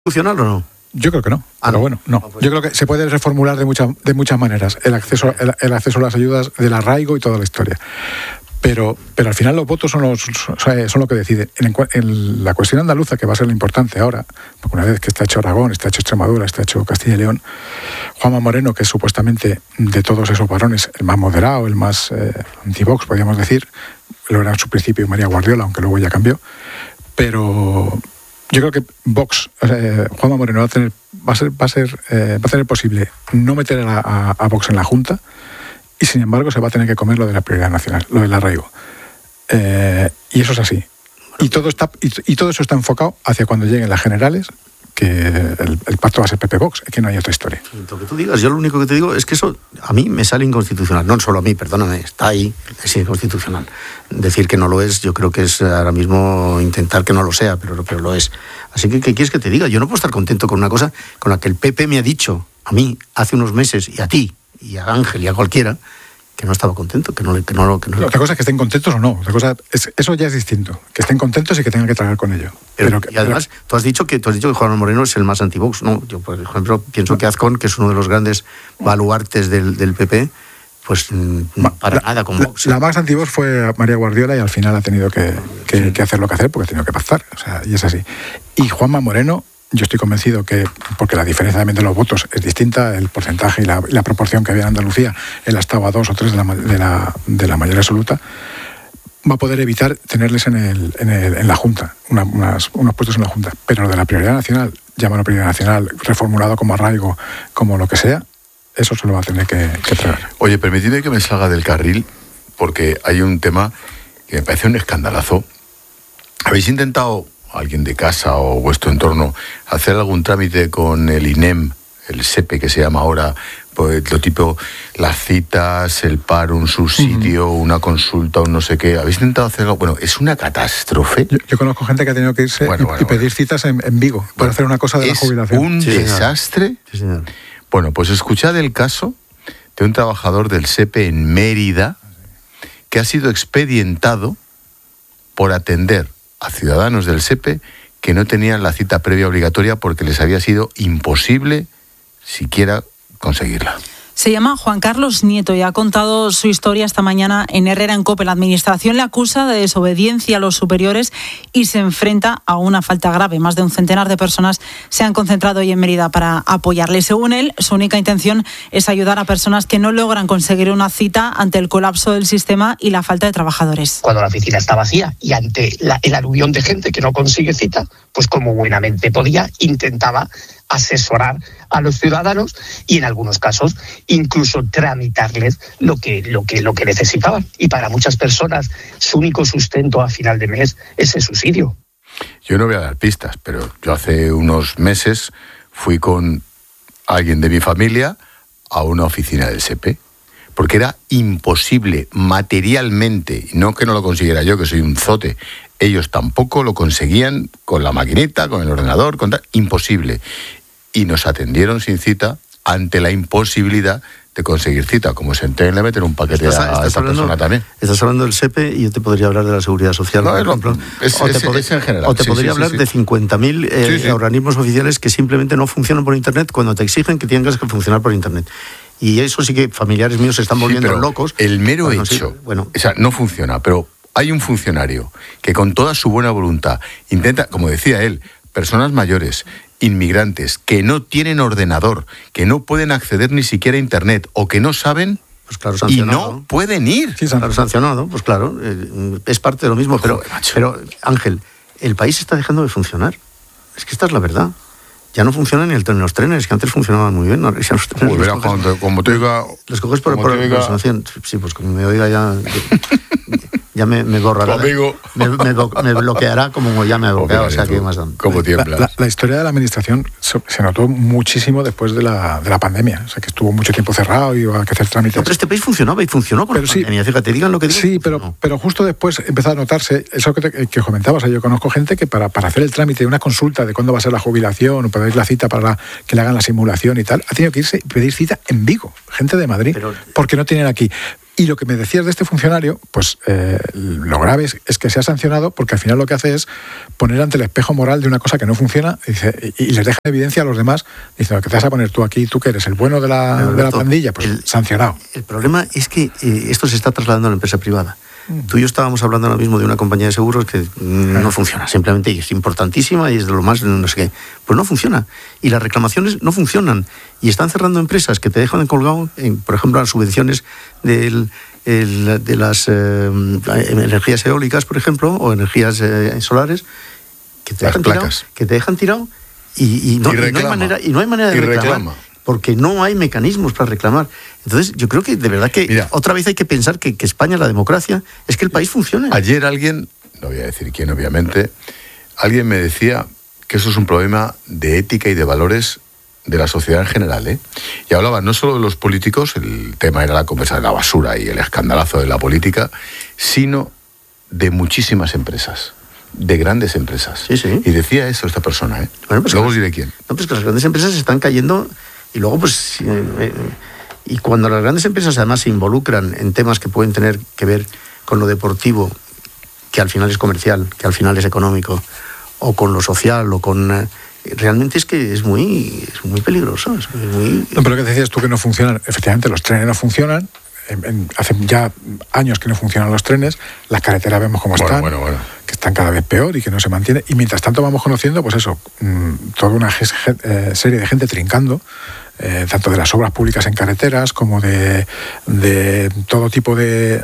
¿Funcional o no? Yo creo que no, pero bueno, no. Yo creo que se puede reformular de muchas maneras el acceso a las ayudas del arraigo y toda la historia. Pero al final los votos son lo que deciden. En la cuestión andaluza, que va a ser lo importante ahora, porque una vez que está hecho Aragón, está hecho Extremadura, está hecho Castilla y León, Juanma Moreno, que es supuestamente de todos esos varones el más moderado, el más anti-Vox, podríamos decir, lo era en su principio María Guardiola, aunque luego ya cambió, pero yo creo que Vox, Juanma Moreno va a tener posible no meter a Vox en la Junta, y sin embargo se va a tener que comer lo de la prioridad nacional, lo del arraigo. Y eso es así. Y todo eso está enfocado hacia cuando lleguen las generales, que el pacto va a ser PP-Vox, es que no hay otra historia. Lo que tú digas, yo lo único que te digo es que eso a mí me sale inconstitucional. No solo a mí, perdóname, está ahí, es inconstitucional. Decir que no lo es, yo creo que es ahora mismo intentar que no lo sea, pero lo es. Así que, ¿qué quieres que te diga? Yo no puedo estar contento con una cosa con la que el PP me ha dicho, a mí, hace unos meses, y a ti, y a Ángel, y a cualquiera, que no estaba contento, que no. Otra cosa es que estén contentos o no. Otra cosa eso ya es distinto. Que estén contentos y que tengan que trabajar con ello. Y además, tú has dicho que Juan Moreno es el más anti-Vox. No, yo, por ejemplo, pienso que Azcón, que es uno de los grandes baluartes del PP, pues para nada con Vox. La más anti-Vox fue María Guardiola y al final ha tenido que hacer lo que hacer porque ha tenido que pactar. O sea, y es así. Y Juanma Moreno, yo estoy convencido que, porque la diferencia también de los votos es distinta, el porcentaje y la proporción que había en Andalucía, él estaba a 2 o 3 de la mayoría absoluta, va a poder evitar tenerles en la Junta, unos puestos en la Junta. Pero lo de la prioridad nacional, llámalo prioridad nacional, reformulado como arraigo, como lo que sea, eso se lo va a tener que tragar. Oye, permitidme que me salga del carril, porque hay un tema que me parece un escandalazo. ¿Habéis intentado, alguien de casa o vuestro entorno, hacer algún trámite con el INEM, el SEPE que se llama ahora, pues lo tipo, las citas, el paro, un subsidio, una consulta, un no sé qué? ¿Habéis intentado hacerlo? Bueno, es una catástrofe. Yo conozco gente que ha tenido que irse y pedir citas en Vigo para hacer una cosa de la jubilación. Es un desastre. Sí, señor. Bueno, pues escuchad el caso de un trabajador del SEPE en Mérida que ha sido expedientado por atender a ciudadanos del SEPE que no tenían la cita previa obligatoria porque les había sido imposible siquiera conseguirla. Se llama Juan Carlos Nieto y ha contado su historia esta mañana en Herrera en COPE. La Administración le acusa de desobediencia a los superiores y se enfrenta a una falta grave. Más de un centenar de personas se han concentrado hoy en Mérida para apoyarle. Según él, su única intención es ayudar a personas que no logran conseguir una cita ante el colapso del sistema y la falta de trabajadores. Cuando la oficina está vacía y ante el aluvión de gente que no consigue cita, pues como buenamente podía, intentaba asesorar a los ciudadanos y en algunos casos incluso tramitarles lo que necesitaban. Y para muchas personas su único sustento a final de mes es el subsidio. Yo no voy a dar pistas, pero yo hace unos meses fui con alguien de mi familia a una oficina del SEPE, porque era imposible materialmente, y no que no lo consiguiera yo, que soy un zote, ellos tampoco lo conseguían con la maquinita, con el ordenador, imposible. Y nos atendieron sin cita ante la imposibilidad de conseguir cita. Como se enteren, le meten un paquete a esta persona también. Estás hablando del SEPE y yo te podría hablar de la Seguridad Social, por ejemplo. Es en general. O te podría hablar de 50.000 organismos oficiales que simplemente no funcionan por Internet cuando te exigen que tengas que funcionar por Internet. Y eso sí que familiares míos se están volviendo locos. El mero hecho, o sea, no funciona, pero hay un funcionario que con toda su buena voluntad intenta, como decía él, personas mayores, inmigrantes, que no tienen ordenador, que no pueden acceder ni siquiera a Internet o que no saben, pues claro, y no pueden ir. Sí, claro, sancionado, pues claro, es parte de lo mismo. Pero Ángel, el país está dejando de funcionar. Es que esta es la verdad. Ya no funcionan ni los trenes, que antes funcionaban muy bien. Ya los trenes como te diga... Los coges por aproximación. Sí, pues como me oiga ya... Ya me borrará. Me bloqueará como ya me ha bloqueado. O sea, que más ¿Cómo tiemblas? La historia de la administración se notó muchísimo después de la pandemia. O sea, que estuvo mucho tiempo cerrado y iba a que hacer trámites. No, pero este país funcionaba y funcionó con la pandemia. Fíjate, digan lo que digan. Sí, pero justo después empezó a notarse eso que comentabas. Yo conozco gente que para hacer el trámite de una consulta de cuándo va a ser la jubilación o para ir la cita para que le hagan la simulación y tal, ha tenido que irse y pedir cita en Vigo. Gente de Madrid, porque no tienen aquí. Y lo que me decías de este funcionario, pues lo grave es que se ha sancionado porque al final lo que hace es poner ante el espejo moral de una cosa que no funciona y les deja en evidencia a los demás diciendo que te vas a poner tú aquí, tú que eres el bueno de la pandilla, pues sancionado. El problema es que esto se está trasladando a la empresa privada. Tú y yo estábamos hablando ahora mismo de una compañía de seguros que no funciona, simplemente es importantísima y es de lo más no sé qué. Pues no funciona. Y las reclamaciones no funcionan. Y están cerrando empresas que te dejan colgado, por ejemplo, las subvenciones de las energías eólicas, por ejemplo, o energías solares, que te dejan tirado y no hay manera de reclamar. Porque no hay mecanismos para reclamar. Entonces, yo creo que de verdad que otra vez hay que pensar que España, la democracia, es que el país funcione. Ayer alguien, no voy a decir quién obviamente, alguien me decía que eso es un problema de ética y de valores de la sociedad en general, ¿eh? Y hablaba no solo de los políticos, el tema era la conversa de la basura y el escandalazo de la política, sino de muchísimas empresas, de grandes empresas. Sí, sí. Y decía eso esta persona, ¿eh? Bueno, pues luego os diré quién. No, pues que las grandes empresas están cayendo. Y luego, pues, y cuando las grandes empresas además se involucran en temas que pueden tener que ver con lo deportivo, que al final es comercial, que al final es económico, o con lo social, o con... realmente es que es muy peligroso. Es muy... No, pero lo que decías tú que no funcionan, efectivamente los trenes no funcionan, hace ya años que no funcionan los trenes, las carreteras vemos cómo están, que están cada vez peor y que no se mantiene, y mientras tanto vamos conociendo, pues eso, toda una serie de gente trincando, tanto de las obras públicas en carreteras como de todo tipo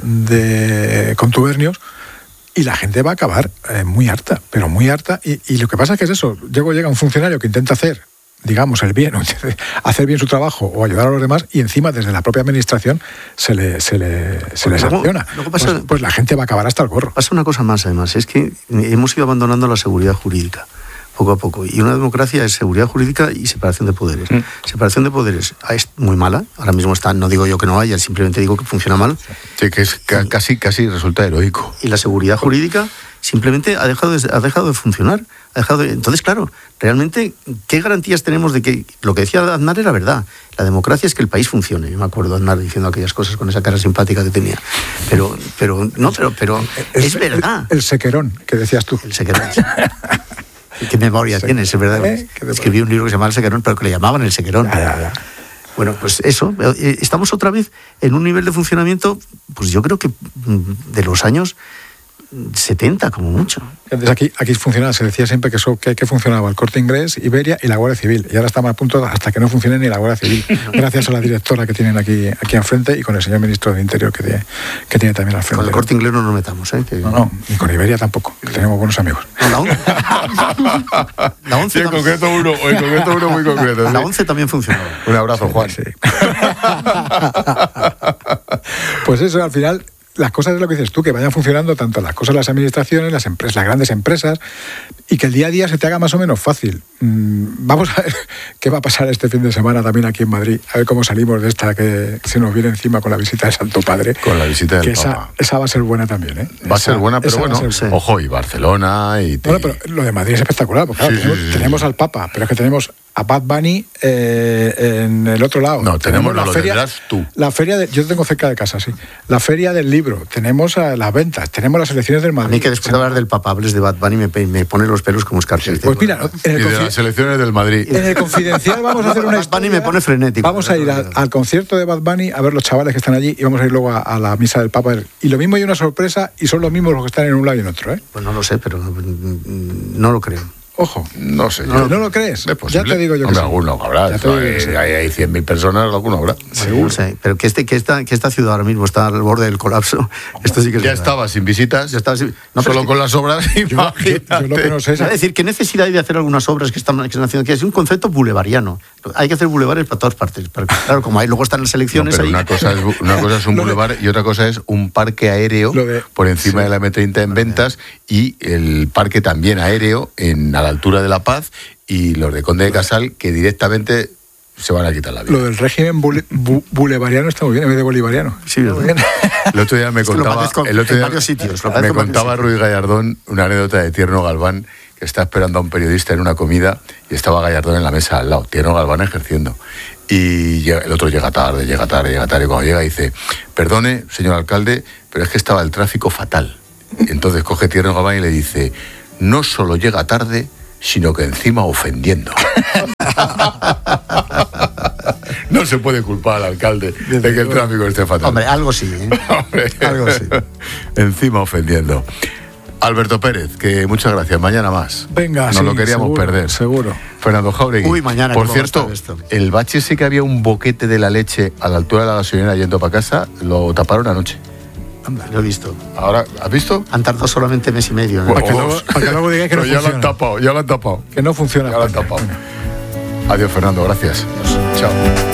de contubernios, y la gente va a acabar muy harta, pero muy harta, y lo que pasa es que es eso, llega un funcionario que intenta hacer, digamos, el bien, hacer bien su trabajo o ayudar a los demás, y encima desde la propia administración se le sanciona. Pues la gente va a acabar hasta el gorro. Pasa una cosa más, además, es que hemos ido abandonando la seguridad jurídica poco a poco, y una democracia es seguridad jurídica y separación de poderes. Separación de poderes es muy mala, ahora mismo está, no digo yo que no haya, simplemente digo que funciona mal. Sí, que es casi resulta heroico. Y la seguridad jurídica simplemente ha dejado de funcionar. Entonces, claro, realmente, ¿qué garantías tenemos de que lo que decía Aznar era verdad? La democracia es que el país funcione. Yo me acuerdo de Aznar diciendo aquellas cosas con esa cara simpática que tenía. Pero es verdad. El sequerón, que decías tú. El sequerón. ¿Qué memoria tienes? Es verdad. Escribí un libro que se llamaba El Sequerón, pero que le llamaban El Sequerón. Bueno, pues eso. Estamos otra vez en un nivel de funcionamiento, pues yo creo que de los años 70 como mucho. Entonces aquí funcionaba, se decía siempre que funcionaba el Corte Inglés, Iberia y la Guardia Civil, y ahora estamos a punto hasta que no funcione ni la Guardia Civil, gracias a la directora que tienen aquí enfrente y con el señor ministro de Interior que tiene también al frente. Con el Corte Inglés no nos metamos, ¿eh? No, ni con Iberia tampoco, que tenemos buenos amigos. No, la 11 sí, en concreto uno muy concreto. La 11 también funcionó. Un abrazo, Juan. Sí. Pues eso, al final... Las cosas es lo que dices tú, que vayan funcionando tanto las cosas, las administraciones, las empresas, las grandes empresas, y que el día a día se te haga más o menos fácil. Vamos a ver qué va a pasar este fin de semana también aquí en Madrid, a ver cómo salimos de esta que se nos viene encima con la visita del Santo Padre. Con la visita del Papa. Esa va a ser buena también, ¿eh? Va a ser buena, pero bueno, ojo, y Barcelona y... Bueno, pero lo de Madrid es espectacular, porque claro, tenemos al Papa, pero es que tenemos a Bad Bunny en el otro lado. No, tenemos la feria, tú. La feria yo tengo cerca de casa, sí. La feria del libro, tenemos las ventas, tenemos las elecciones del Madrid. A mí que después de hablar del Papa hables de Bad Bunny me pone los pelos como escarpias. Pues mira, y de las elecciones del Madrid. En el Confidencial vamos a hacer una Bad Bunny me pone frenético. Vamos a ir al concierto de Bad Bunny a ver los chavales que están allí y vamos a ir luego a la misa del Papa. Y lo mismo hay una sorpresa y son los mismos los que están en un lado y en otro, ¿eh? Pues no lo sé, pero no lo creo. Ojo. No sé. ¿No lo crees? Ya te digo yo que sí. Alguno habrá. Hay 100.000 personas, alguno habrá. Seguro. No sé, pero que esta ciudad ahora mismo está al borde del colapso. Esto sí que ya estaba sin visitas, solo con las obras. Yo lo que no sé es decir, ¿qué necesidad hay de hacer algunas obras que están haciendo? Que es un concepto boulevariano. Hay que hacer bulevares para todas partes. Claro, como luego están las elecciones ahí. Una cosa es un bulevar y otra cosa es un parque aéreo por encima de la M30 en Ventas y el parque también aéreo a la altura de La Paz y los de Conde de Casal que directamente se van a quitar la vida. Lo del régimen bolivariano está muy bien en vez de bolivariano. Sí, muy bien. El otro día me contaba varios sitios, me contaba Ruiz Gallardón una anécdota de Tierno Galván que está esperando a un periodista en una comida y estaba Gallardón en la mesa al lado, Tierno Galván ejerciendo. Y el otro llega tarde, y cuando llega dice, perdone, señor alcalde, pero es que estaba el tráfico fatal. Y entonces coge Tierno Galván y le dice, no solo llega tarde, sino que encima ofendiendo. No se puede culpar al alcalde de que el tráfico esté fatal. Hombre, algo sí, ¿eh? Hombre, algo sí. Encima ofendiendo. Alberto Pérez, que muchas gracias. Mañana más. Venga, no lo queríamos perder. Seguro. Fernando Jáuregui. Uy, mañana. Por cierto, el bache ese que había un boquete de la leche a la altura de la gasolinera yendo para casa, lo taparon anoche. Anda, lo he visto. Ahora, ¿has visto? Han tardado solamente mes y medio. Para que luego digáis que no funciona. Ya lo han tapado. Que no funciona. Ya lo han tapado. Adiós, Fernando. Gracias. Chao.